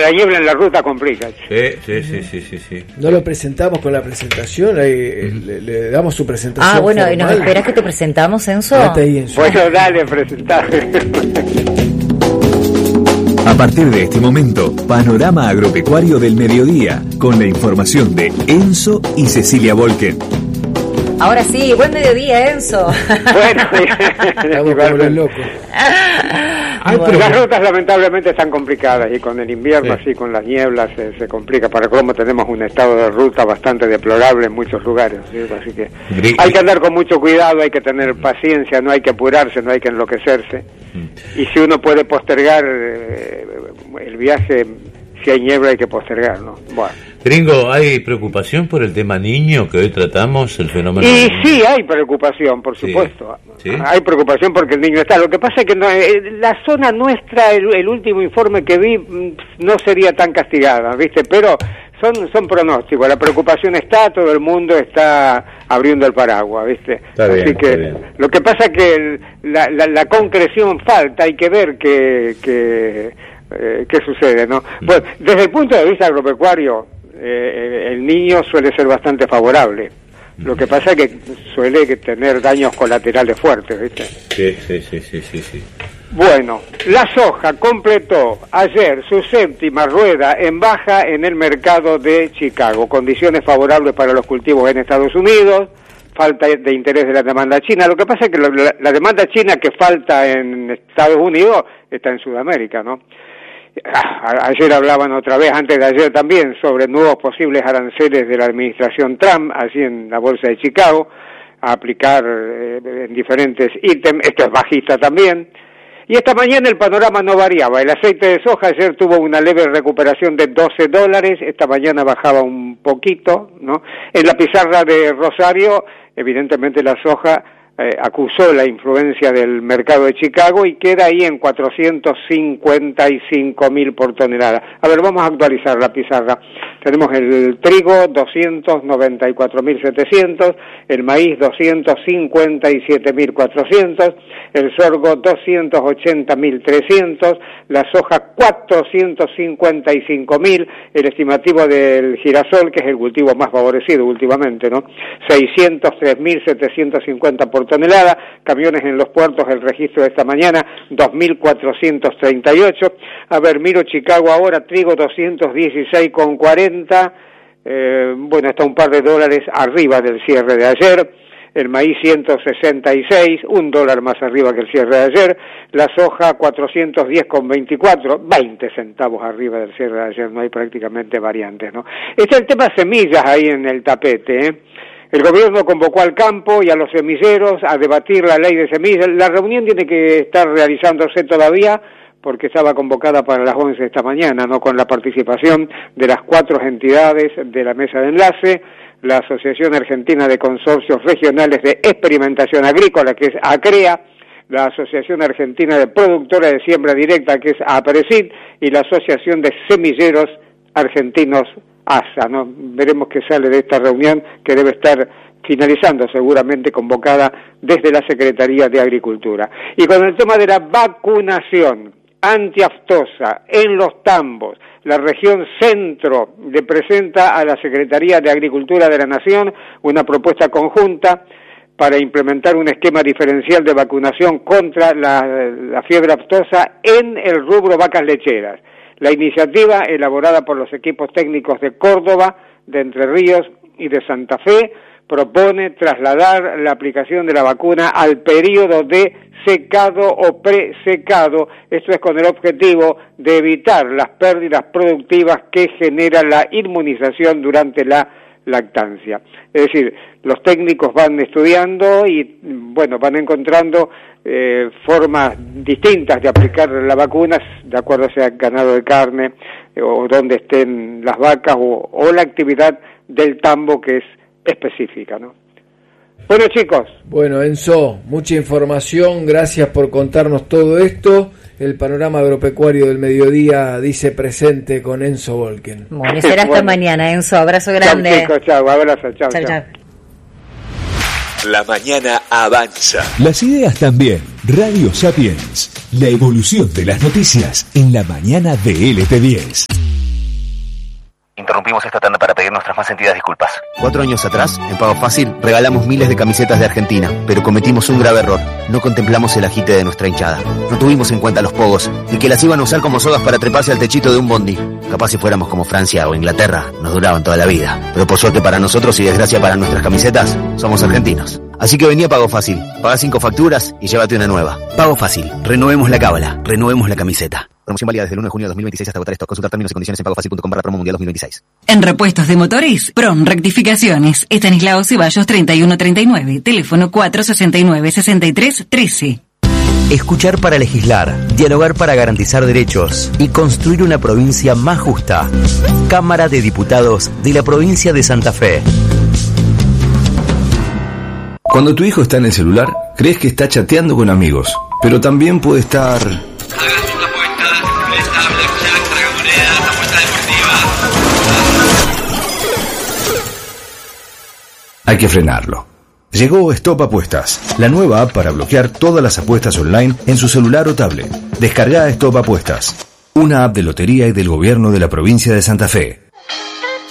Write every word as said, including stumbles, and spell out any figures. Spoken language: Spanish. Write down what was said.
la niebla en la ruta complica. Sí, sí, sí, sí, sí, sí. No lo presentamos con la presentación, ahí, uh-huh. le, le damos su presentación. Ah, bueno, formal. ¿nos esperás que te presentamos, Enzo? Ahí, Enzo. Bueno, dale, presentar. A partir de este momento, Panorama Agropecuario del Mediodía, con la información de Enzo y Cecilia Volken. Ahora sí, buen mediodía, Enzo. Bueno, estamos como los locos. Bueno. Las rutas lamentablemente están complicadas y con el invierno, sí. así con las nieblas, se, se complica. Para Colombo tenemos un estado de ruta bastante deplorable en muchos lugares, ¿sí? Así que Gris. hay que andar con mucho cuidado, hay que tener paciencia, no hay que apurarse, no hay que enloquecerse. Y si uno puede postergar eh, el viaje, si hay niebla hay que postergar, ¿no? Bueno. Gringo, ¿hay preocupación por el tema niño que hoy tratamos, el fenómeno? Y niño? sí, hay preocupación, por supuesto. Sí. ¿Sí? Hay preocupación porque el niño está. Lo que pasa es que no, la zona nuestra, el, el último informe que vi, no sería tan castigada, ¿viste? Pero son son pronósticos. La preocupación está, todo el mundo está abriendo el paraguas, ¿viste? Está Así bien, que está bien. Lo que pasa es que el, la, la, la concreción falta, hay que ver que... que eh, qué sucede, ¿no? Mm. Bueno, desde el punto de vista agropecuario, Eh, el niño suele ser bastante favorable. Lo que pasa es que suele tener daños colaterales fuertes, ¿viste? Sí, sí, sí, sí, sí, sí. Bueno, la soja completó ayer su séptima rueda en baja en el mercado de Chicago. Condiciones favorables para los cultivos en Estados Unidos, falta de interés de la demanda china. Lo que pasa es que la, la demanda china que falta en Estados Unidos está en Sudamérica, ¿no? Ayer hablaban otra vez, antes de ayer también, sobre nuevos posibles aranceles de la administración Trump, allí en la bolsa de Chicago, a aplicar eh, en diferentes ítems. Esto es bajista también. Y esta mañana el panorama no variaba. El aceite de soja ayer tuvo una leve recuperación de doce dólares, esta mañana bajaba un poquito, ¿no? En la pizarra de Rosario, evidentemente la soja Eh, acusó la influencia del mercado de Chicago y queda ahí en cuatrocientos cincuenta y cinco mil por tonelada. A ver, vamos a actualizar la pizarra. Tenemos el trigo doscientos noventa y cuatro mil setecientos, el maíz doscientos cincuenta y siete mil cuatrocientos, el sorgo doscientos ochenta mil trescientos, la soja cuatrocientos cincuenta y cinco mil, el estimativo del girasol, que es el cultivo más favorecido últimamente, ¿no? seiscientos tres mil setecientos cincuenta por tonelada. Camiones en los puertos, el registro de esta mañana dos mil cuatrocientos treinta y ocho. A ver, miro Chicago ahora, trigo doscientos dieciséis con cuarenta, eh, bueno, está un par de dólares arriba del cierre de ayer. El maíz ciento sesenta y seis, un dólar más arriba que el cierre de ayer. La soja cuatrocientos diez con veinticuatro, veinte centavos arriba del cierre de ayer, no hay prácticamente variantes, ¿no? Este es el tema semillas ahí en el tapete, ¿eh? El gobierno convocó al campo y a los semilleros a debatir la ley de semillas. La reunión tiene que estar realizándose todavía porque estaba convocada para las once de esta mañana, ¿no? Con la participación de las cuatro entidades de la mesa de enlace, la Asociación Argentina de Consorcios Regionales de Experimentación Agrícola, que es ACREA, la Asociación Argentina de Productores de Siembra Directa, que es APRESID, y la Asociación de Semilleros Argentinos, A S A, ¿no? Veremos qué sale de esta reunión que debe estar finalizando seguramente, convocada desde la Secretaría de Agricultura. Y con el tema de la vacunación antiaftosa en los tambos, la región centro le presenta a la Secretaría de Agricultura de la Nación una propuesta conjunta para implementar un esquema diferencial de vacunación contra la, la fiebre aftosa en el rubro vacas lecheras. La iniciativa, elaborada por los equipos técnicos de Córdoba, de Entre Ríos y de Santa Fe, propone trasladar la aplicación de la vacuna al periodo de secado o presecado. Esto es con el objetivo de evitar las pérdidas productivas que genera la inmunización durante la lactancia. Es decir, los técnicos van estudiando y, bueno, van encontrando eh, formas distintas de aplicar las vacunas, de acuerdo sea ganado de carne, eh, o donde estén las vacas, o, o la actividad del tambo, que es específica, ¿no? Bueno, chicos. Bueno, Enzo, mucha información, gracias por contarnos todo esto. El panorama agropecuario del mediodía dice presente con Enzo Volken. Bueno, y será hasta bueno. mañana, Enzo. Abrazo grande. Chau, chicos, chau, abrazo, chau, chau. chau. La mañana avanza. Las ideas también. Radio Sapiens. La evolución de las noticias en la mañana de L T diez. interrumpimos esta tanda para pedir nuestras más sentidas disculpas. Cuatro años atrás, en Pago Fácil, regalamos miles de camisetas de Argentina, pero cometimos un grave error. No contemplamos el agite de nuestra hinchada. No tuvimos en cuenta los pogos, ni que las iban a usar como sogas para treparse al techito de un bondi. Capaz si fuéramos como Francia o Inglaterra, nos duraban toda la vida. Pero por suerte para nosotros y desgracia para nuestras camisetas, somos argentinos. Así que vení a Pago Fácil, paga cinco facturas y llévate una nueva. Pago Fácil, renovemos la cábala, renovemos la camiseta. Promoción válida desde el uno de junio de dos mil veintiséis hasta agotar esto. Consultar términos y condiciones en pagofacil punto com barra promo mundial dos mil veintiséis. En repuestos de motores, Prom Rectificaciones, Estanislao Ceballos treinta y uno treinta y nueve, teléfono cuatro sesenta y nueve sesenta y tres trece. Escuchar para legislar, dialogar para garantizar derechos y construir una provincia más justa. Cámara de Diputados de la provincia de Santa Fe. Cuando tu hijo está en el celular, crees que está chateando con amigos, pero también puede estar... Hay que frenarlo. Llegó Stop Apuestas, la nueva app para bloquear todas las apuestas online en su celular o tablet. Descarga Stop Apuestas, una app de lotería y del gobierno de la provincia de Santa Fe.